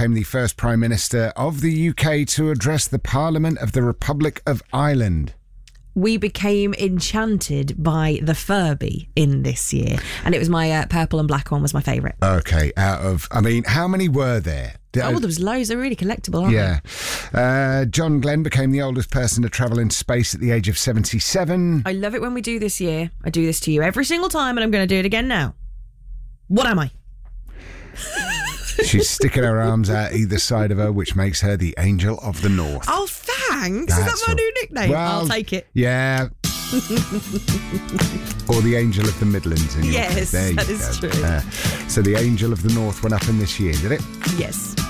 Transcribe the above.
became the first Prime Minister of the UK to address the Parliament of the Republic of Ireland? We became enchanted by the Furby in this year. And it was my purple and black one was my favourite. Okay, how many were there? There was loads. They're really collectible, aren't they? Yeah. John Glenn became the oldest person to travel into space at the age of 77. I love it when we do this year. I do this to you every single time, and I'm going to do it again now. What am I? She's sticking her arms out either side of her, which makes her the Angel of the North. Oh, thanks. Is that my new nickname? Well, I'll take it. Yeah. Or the Angel of the Midlands. Yes, that is true. So the Angel of the North went up in this year, did it? Yes.